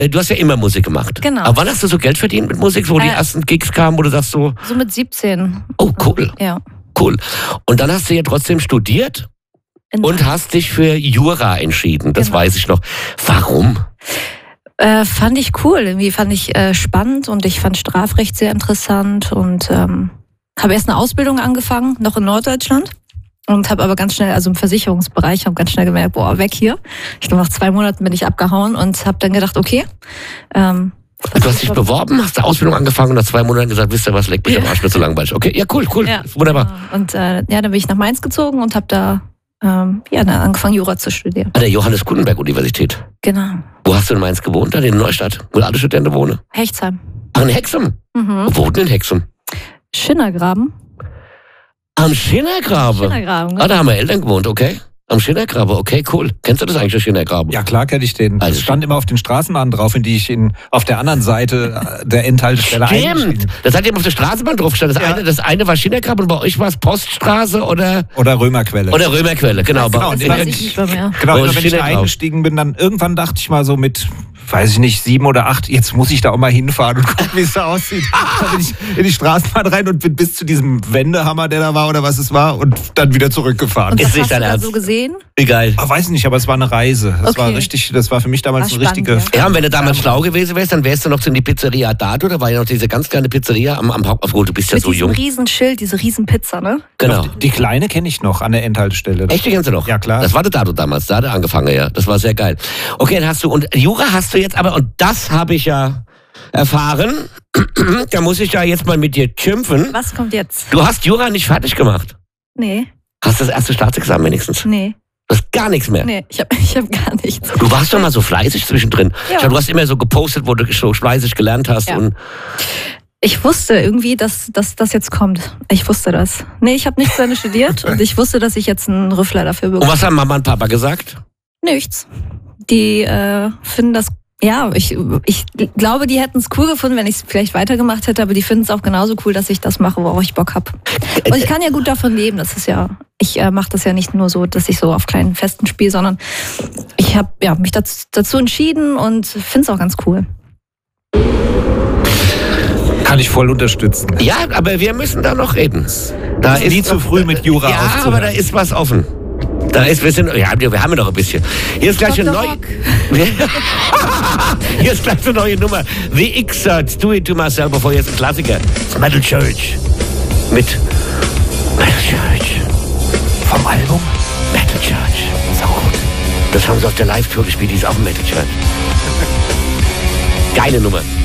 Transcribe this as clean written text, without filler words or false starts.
du hast ja immer Musik gemacht. Genau. Aber wann hast du so Geld verdient mit Musik, wo die ersten Gigs kamen, wo du sagst so... So mit 17. Oh, cool. Ja. Cool. Und dann hast du ja trotzdem studiert und hast dich für Jura entschieden. Das weiß ich noch. Warum? Fand ich cool. Irgendwie fand ich spannend und ich fand Strafrecht sehr interessant und habe erst eine Ausbildung angefangen, noch in Norddeutschland. Und habe aber ganz schnell, also im Versicherungsbereich, habe ganz schnell gemerkt, boah, weg hier. Ich glaube, nach 2 Monaten bin ich abgehauen und habe dann gedacht, okay. Du hast dich beworben, hast die Ausbildung angefangen und nach 2 Monaten gesagt, wisst ihr was, leck mich am Arsch, mir zu langweilig. Okay, ja, cool, ja, wunderbar. Und dann bin ich nach Mainz gezogen und habe da dann angefangen, Jura zu studieren. An der Johannes Gutenberg-Universität. Genau. Wo hast du in Mainz gewohnt? Dann in Neustadt, wo alle Studenten wohnen? Hechtsheim. Ach, in Hexum? Wo wohnt in Hexum? Schinnergraben. Am Schinnergraben? Schinnergraben, da haben wir Eltern gewohnt, okay. Am Schinnergraben, okay, cool. Kennst du das eigentlich, der Schinnergraben? Ja, klar kenne ich den. Also das stand immer auf den Straßenbahnen drauf, in die ich auf der anderen Seite der Endhaltestelle eingestiegen. Stimmt, das hat eben auf der Straßenbahn drauf gestanden. Das eine war Schinnergraben und bei euch war es Poststraße oder... Oder Römerquelle. Oder Römerquelle, genau. Genau, Das weiß ich nicht mehr. Genau, wenn ich da eingestiegen bin, dann irgendwann dachte ich mal so mit, weiß ich nicht, 7 oder 8, jetzt muss ich da auch mal hinfahren und gucken, wie es da aussieht. Dann bin ich in die Straßenbahn rein und bin bis zu diesem Wendehammer, der da war oder was es war, und dann wieder zurückgefahren. Und was hast du da so gesehen? Wie geil. Ich weiß nicht, aber es war eine Reise. Das war für mich damals eine richtige... Ja, und wenn du damals schlau gewesen wärst, dann wärst du noch in die Pizzeria Dato, da war ja noch diese ganz kleine Pizzeria am Hauptbahnhof, du bist ja so jung. Mit diesem Riesenschild, diese Riesenpizza, ne? Genau. Die kleine kenne ich noch an der Endhaltestelle. Echt, die kennst du noch? Ja, klar. Das war der Dato damals, da hat er angefangen, ja. Das war sehr geil. Okay, dann hast du, und Jura hast du jetzt aber, und das habe ich ja erfahren, da muss ich ja jetzt mal mit dir schimpfen. Was kommt jetzt? Du hast Jura nicht fertig gemacht. Nee. Hast du das erste Staatsexamen wenigstens? Nee. Du hast gar nichts mehr. Nee, ich hab gar nichts. Du warst doch mal so fleißig zwischendrin. Ja. Ich glaube, du hast immer so gepostet, wo du so fleißig gelernt hast. Ja. Und ich wusste irgendwie, dass das jetzt kommt. Ich wusste das. Nee, ich habe nichts zu Ende studiert und ich wusste, dass ich jetzt einen Rüffler dafür bekomme. was haben Mama und Papa gesagt? Nichts. Die finden das, ja, ich glaube, die hätten es cool gefunden, wenn ich es vielleicht weitergemacht hätte, aber die finden es auch genauso cool, dass ich das mache, worauf ich Bock habe. Und ich kann ja gut davon leben. Das ist ja, ich mache das ja nicht nur so, dass ich so auf kleinen Festen spiele, sondern ich habe mich dazu entschieden und finde es auch ganz cool. Kann ich voll unterstützen. Ja, aber wir müssen da noch reden. Da ist nie zu früh mit Jura aufzuhören. Ja, aber da ist was offen. Wir haben ja noch ein bisschen. Hier ist gleich eine neue. Hier ist gleich eine neue Nummer. The X-Search, Do It To Myself, bevor jetzt ein Klassiker. Metal Church. Mit Metal Church. Vom Album Metal Church. Ist auch gut. Das haben sie auf der Live-Tour gespielt, die ist auch Metal Church. Geile Nummer.